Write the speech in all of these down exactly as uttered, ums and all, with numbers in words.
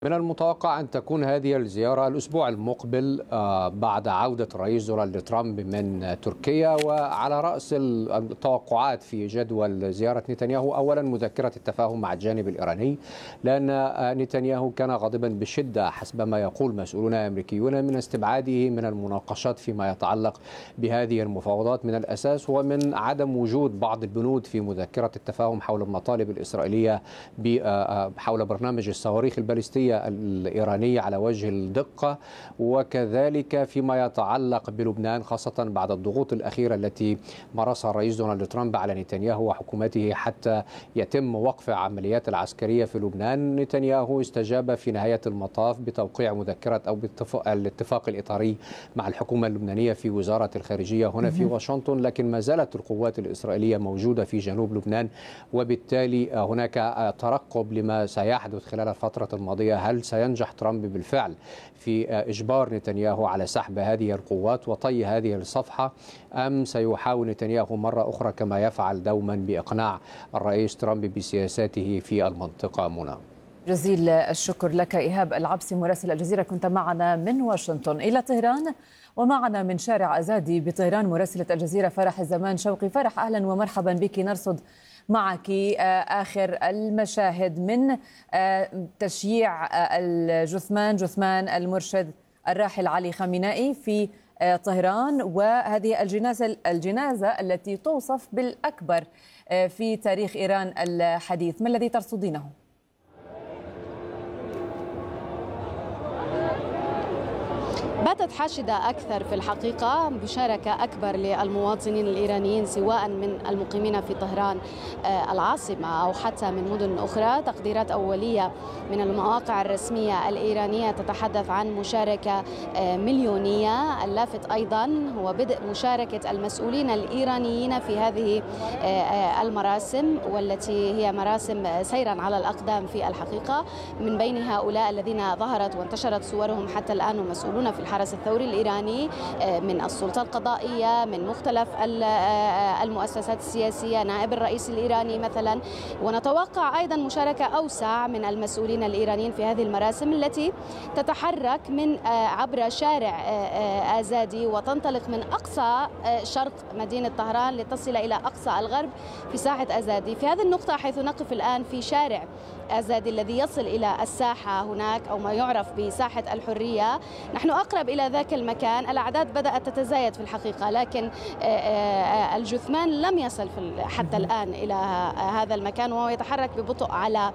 من المتوقع أن تكون هذه الزيارة الأسبوع المقبل بعد عودة الرئيس دونالد ترامب من تركيا. وعلى رأس التوقعات في جدول زيارة نتنياهو أولا مذكرة التفاهم مع الجانب الإيراني، لأن نتنياهو كان غاضبا بشدة حسب ما يقول مسؤولون أمريكيون من استبعاده من المناقشات فيما يتعلق بهذه المفاوضات من الأساس، ومن عدم وجود بعض البنود في مذكرة التفاهم حول المطالب الإسرائيلية حول برنامج الصواريخ البالستية الإيرانية على وجه الدقة، وكذلك فيما يتعلق بلبنان خاصة بعد الضغوط الأخيرة التي مارسها الرئيس دونالد ترامب على نتنياهو وحكومته حتى يتم وقف العمليات العسكرية في لبنان. نتنياهو استجاب في نهاية المطاف بتوقيع مذكرة أو بالاتفاق الإطاري مع الحكومة اللبنانية في وزارة الخارجية هنا في واشنطن، لكن ما زالت القوات الإسرائيلية موجودة في جنوب لبنان، وبالتالي هناك ترقب لما سيحدث خلال الفترة الماضية. هل سينجح ترامب بالفعل في إجبار نتنياهو على سحب هذه القوات وطي هذه الصفحة، أم سيحاول نتنياهو مرة أخرى كما يفعل دوما بإقناع الرئيس ترامب بسياساته في المنطقة؟ منى، جزيل الشكر لك. إيهاب العبسي مراسل الجزيرة كنت معنا من واشنطن إلى طهران، ومعنا من شارع أزادي بطهران مراسلة الجزيرة فرح الزمان شوقي. فرح، أهلا ومرحبا بك. نرصد معك آخر المشاهد من تشييع الجثمان جثمان المرشد الراحل علي خامنائي في طهران، وهذه الجنازة الجنازة التي توصف بالأكبر في تاريخ إيران الحديث. ما الذي ترصدينه؟ باتت حاشدة أكثر في الحقيقة، مشاركة أكبر للمواطنين الإيرانيين سواء من المقيمين في طهران العاصمة أو حتى من مدن أخرى. تقديرات أولية من المواقع الرسمية الإيرانية تتحدث عن مشاركة مليونية. اللافت أيضا هو بدء مشاركة المسؤولين الإيرانيين في هذه المراسم، والتي هي مراسم سيرا على الأقدام في الحقيقة. من بين هؤلاء الذين ظهرت وانتشرت صورهم حتى الآن ومسؤولون في الحرس الثوري الإيراني من السلطة القضائية، من مختلف المؤسسات السياسية، نائب الرئيس الإيراني مثلا. ونتوقع أيضا مشاركة أوسع من المسؤولين الإيرانيين في هذه المراسم التي تتحرك من عبر شارع آزادي وتنطلق من أقصى شرق مدينة طهران لتصل إلى أقصى الغرب في ساحة آزادي. في هذه النقطة حيث نقف الآن في شارع آزادي الذي يصل إلى الساحة هناك أو ما يعرف بساحة الحرية، نحن أقرب إلى ذاك المكان. الأعداد بدأت تتزايد في الحقيقة، لكن الجثمان لم يصل حتى الآن إلى هذا المكان، وهو يتحرك ببطء على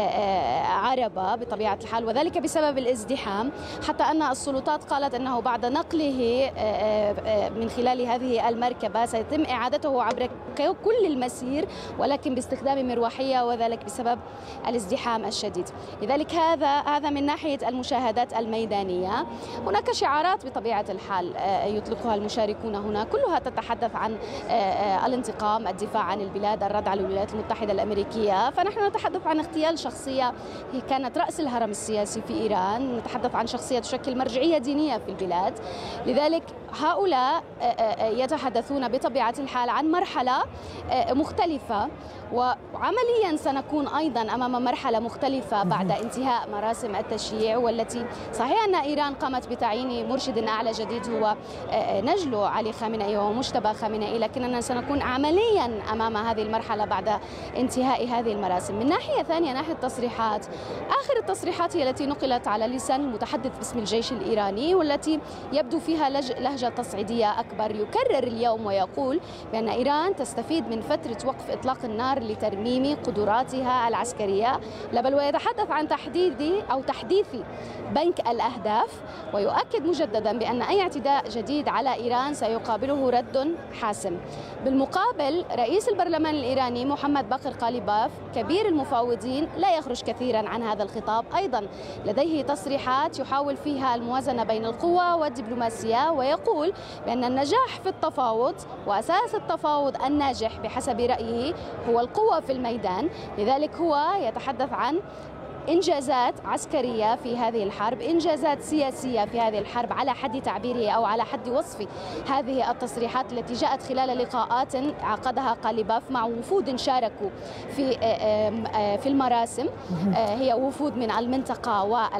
عربة بطبيعة الحال، وذلك بسبب الازدحام. حتى أن السلطات قالت أنه بعد نقله من خلال هذه المركبة سيتم إعادته عبر كل المسير، ولكن باستخدام مروحية، وذلك بسبب الازدحام الشديد. لذلك هذا هذا من ناحية المشاهدات الميدانية. هناك شعارات بطبيعة الحال يطلقها المشاركون هنا، كلها تتحدث عن الانتقام، الدفاع عن البلاد، الرد على الولايات المتحدة الأمريكية. فنحن نتحدث عن اغتيال شخصية هي كانت رأس الهرم السياسي في إيران، نتحدث عن شخصية تشكل مرجعية دينية في البلاد. لذلك هؤلاء يتحدثون بطبيعة الحال عن مرحلة مختلفة، وعمليا سنكون أيضا أمام مرحلة مختلفة بعد انتهاء مراسم التشييع، والتي صحيح أن إيران قامت بتعيين مرشد أعلى جديد هو نجله علي خامنائي ومجتبى خامنائي، لكننا سنكون عمليا أمام هذه المرحلة بعد انتهاء هذه المراسم. من ناحية ثانية، ناحية التصريحات، آخر التصريحات هي التي نقلت على لسان المتحدث باسم الجيش الإيراني، والتي يبدو فيها لهجة تصعيدية أكبر. يكرر اليوم ويقول بأن إيران تستفيد من فترة وقف إطلاق النار لترميم قدراتها العسكرية، لا بل ويتحدث عن تحديد أو تحديث بنك الأهداف، ويؤكد مجددا بأن أي اعتداء جديد على إيران سيقابله رد حاسم. بالمقابل، رئيس البرلمان الإيراني محمد باقر قاليباف كبير المفاوضين لا يخرج كثيرا عن هذا الخطاب. أيضا لديه تصريحات يحاول فيها الموازنة بين القوة والدبلوماسية، ويقول بأن النجاح في التفاوض وأساس التفاوض الناجح بحسب رأيه هو القوة في الميدان. لذلك هو يتحدث عن إنجازات عسكرية في هذه الحرب، إنجازات سياسية في هذه الحرب على حد تعبيره أو على حد وصف هذه التصريحات التي جاءت خلال لقاءات عقدها قاليباف مع وفود شاركوا في في المراسم. هي وفود من المنطقة